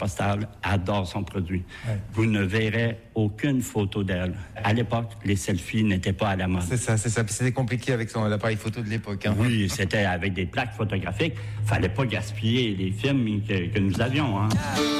Postal adore son produit. Ouais. Vous ne verrez aucune photo d'elle. À l'époque, les selfies n'étaient pas à la mode. C'est ça. Puis c'était compliqué avec l'appareil photo de l'époque. Hein. Oui, c'était avec des plaques photographiques. Fallait pas gaspiller les films que nous avions. Hein.